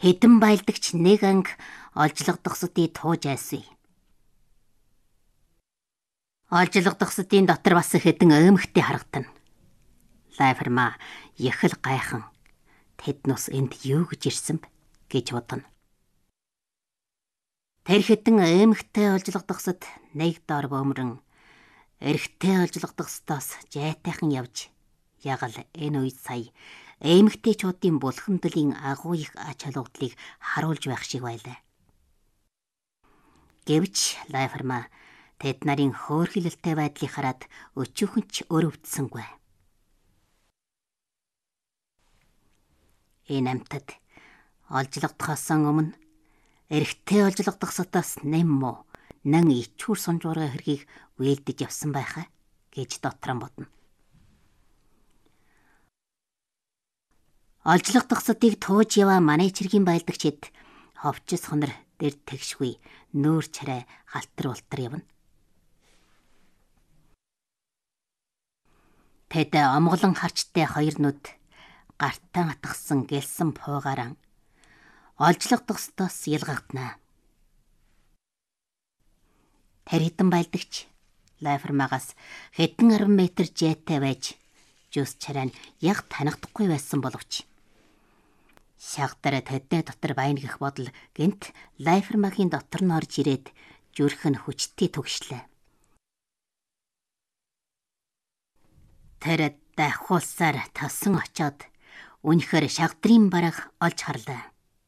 Хэдэн баялдагч нэг анги олжлогдохсдыг тууж айсвэ. Олжлогдохсдын дотор бас хэдэн эмэгтэй харагдана. Лайферма яхал гайхан тэднээс энд юу гэж ирсэн бэ гэж бодно. Тэр хэдэн эмэгтэй олжлогдохсод нэг дор бөмрөн эрэгтэй олжлогдохсдоос жайтайхан явж ягал энэ үед сая эмэгтэйчүүдийн булхамдлын агуу их ач холбогдлыг харуулж байх шиг байлаа. Гэвч Лайферма тэд нарын хөөрхилэлтэй байдлыг хараад өчүүхэн ч өрөвдсөнгүй. Энэ амьтад олжлогдохоос өмнө эрэгтэй олжлогдохсодоос нэм муу нан ичүүр сунжуурга хэргийг вээлдэж явсан байхаа гэж дотроо бодно. Олжлогдохсдыг тууж яваа манайчиргийн баялдагчид ховчс хонор дэр тэгшгүй нүүр чарай халтар ултар явна. Тэд омголон харчтай хоёр нүд гартаа атгсан гэлсэн пуугаран олжлогдохсдоос ялгагдана. Тэр хэдэн баялдагч Лайфермагаас хэдэн 10 метр жээтэй байж жүс чарай нь яг танихдахгүй байсан боловч шагтар тэдний дотор байна гэх бодол гэнт Лайфермагийн дотор нь орж ирээд зүрх нь хүчтэй түгшлээ. Тэр дахиулсаар тосон очоод үнэхээр шагдрын бараг олж харлаа.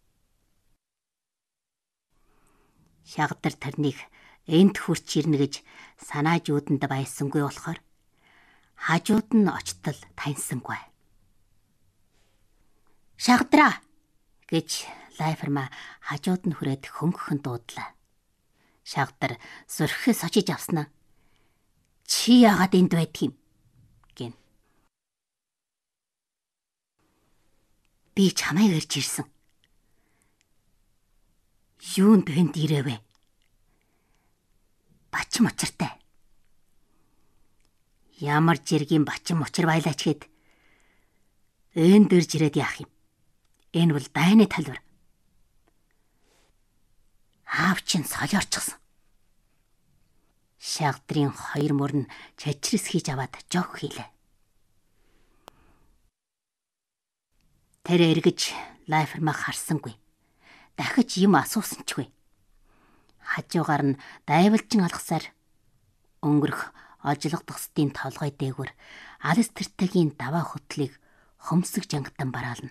Шагдар тэрнийг энд хурч ирнэ гэж санааж үүдэнд байсангүй болохоор хажууд нь очтол таньсангүй. Шагдраа гэж Лайферма хажууд нь хүрээд хөнгөхөн дуудлаа. Шагдар зөрхөөс очиж авснаа. Чи яагаад энд байдгийг гин. Би чамайг ирж ирсэн. Юунд энд ирэвэ? Бачим учиртай. Ямар жиргийн бачим учир байлаач гээд энд ирж ирээд яах юм? Энэ бол дайны талбар. Аав чинь солиорчихсон. Шагдрын хоёр мөрн чачрис хийж аваад жог хийлээ. Тэр эргэж Лайфермаг харсангүй. Дахиж юм асуусан ч вэ. Хажуугаар нь дайвалжин алгасаар өнгөрөх олжлогдохсдын толгой дээгүүр алс тэртэгийн даваа хөтлийг хөмсөг жангатан бараална.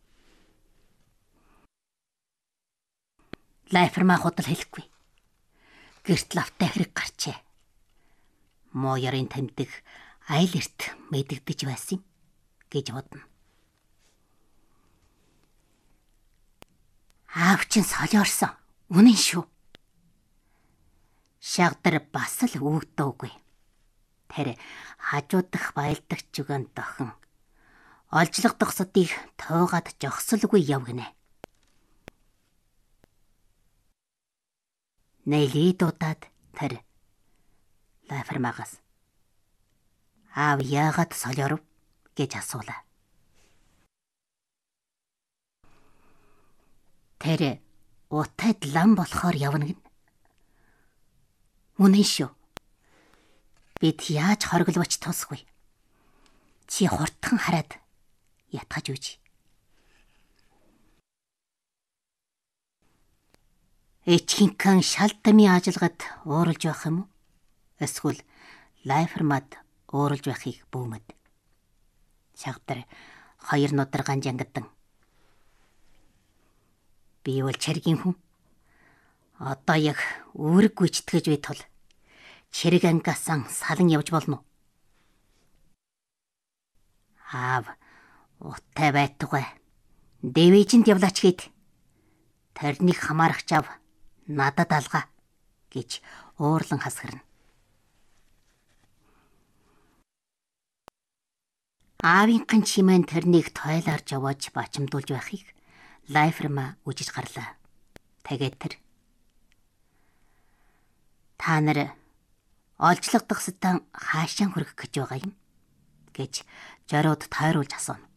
Лайферма худал хэлэхгүй. Гэрт лавтай хэрэг гарчээ. Муу ярын тамдиг айл эрт мэдэгдэж байсан гэж бодно. Аав чинь солиорсон. Үнэн шүү. Шагдар бас л үгдөөгүй. Тэр хажууд дах баялдагч зүгэн дохон олжлогдохсдыг туугаад жогсолгүй явгнэ. Нэли дуудаад тэр Лайфермагаас аав яагаад солиоров гэж асуулаа. Тэр утайд лам болохоор явна гэн. Үнэн шүү. Бид яаж хоргловч тусгүй. Чи хурдхан хараад ятгаж үж. Эчхинхэн шал тамийн ажилгад ууралж байх юм уу? Эсвэл Лайфермад ууралж байхыг бүүмэд. Шагдар хоёр нударгаан жангадан. Би бол чаргийн хүн. Одоо яг үүрэг гүйцэтгэж бай тул чирэг ангасан салан явж болно уу? Аав уттай байтугай. Дэвижинд явлаач гээд тэрнийг хамаарах чав надад алгаа гэж уурлан хасгарна. Аавынхан чимэн тэрнийг тойлоор жавж бачимдуулж байхыг Лайферма үжиж гарлаа. Тэгээд тэр та нар олжлогдохсдаа хаашаа хүрэх гэж байгаа юм гэж зориуд тойруулж асууна.